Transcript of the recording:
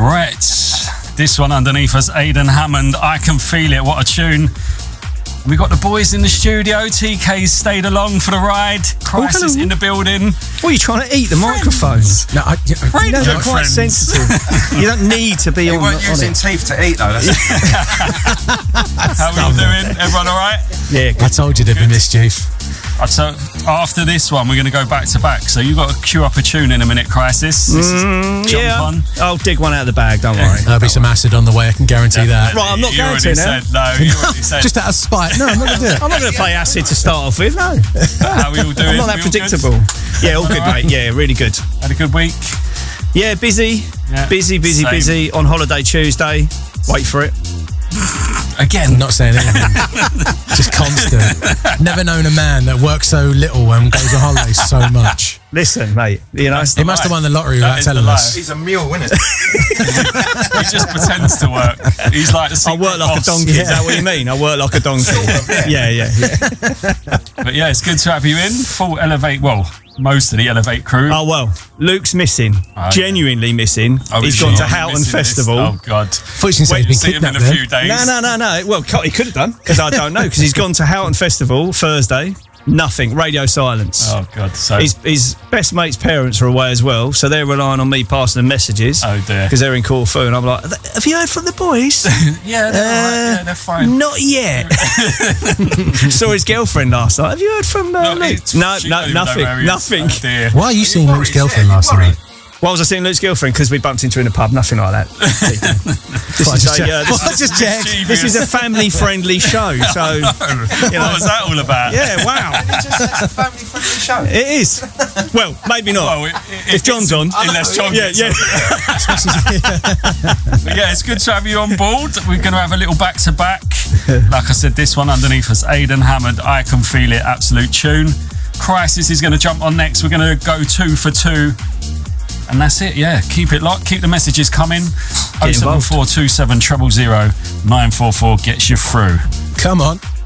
Right, this one underneath us, Aidan Hammond, I Can Feel It. What a tune. We got the boys in the studio. TK's stayed along for the ride. Crisis in the building. What are you trying to eat? The microphones? No, they're quite sensitive. You don't need to be on it. You weren't using teeth to eat, though. How are we all doing? Everyone all right? Yeah. I told you there'd be mischief. So after this one, we're going to go back to back. So you got to queue up a tune in a minute, Crisis. This is jump on. I'll dig one out of the bag. Don't worry. There'll be some acid on the way. I can guarantee that. Right, I'm not going to now. You already said. Just out of spite. No, I'm not going to do it. I'm not going to play acid to start off with. No. How are we all doing? I'm not that predictable. Yeah, all good, mate. Yeah, really good. Had a good week. Yeah, busy. Yeah. Busy. On holiday Tuesday. Wait for it. Again. Not saying anything. Just constant. Never known a man that works so little and goes on holidays so much. Listen, mate. You know, he must have won the lottery without telling us. He's a mule, isn't it? He just pretends to work. He's like the I work like a donkey. Is that what you mean? I work like a donkey. Yeah. But yeah, it's good to have you in. Full Elevate. Well, most of the Elevate crew. Oh well, Luke's missing. Genuinely missing. He's gone to Houghton Festival. Oh God. Fortunately, he's been kidnapped in a few days. No. Well, he could have done because I don't know because he's gone to Houghton Festival Thursday. Nothing. Radio silence. Oh God. So his best mate's parents are away as well, so they're relying on me passing them messages. Oh dear. Because they're in Corfu, and I'm like, have you heard from the boys? Yeah, they're all right. Yeah, they're fine. Not yet. Saw his girlfriend last night. Have you heard from Luke? No, nothing. Oh, dear. Why are you seeing Luke's girlfriend last night? Why was I seeing Luke's girlfriend? Because we bumped into her in a pub. Nothing like that. This is a family-friendly show. So, What was that all about? Yeah, wow. It's just a family-friendly show. It is. Well, maybe not. Well, if John's on. Unless John gets yeah. But yeah, it's good to have you on board. We're going to have a little back-to-back. Like I said, this one underneath us, Aidan Hammond, I Can Feel It, absolute tune. Crisis is going to jump on next. We're going to go 2 for 2. And that's it, yeah. Keep it locked. Keep the messages coming. 07427 000 944 gets you through. Come on.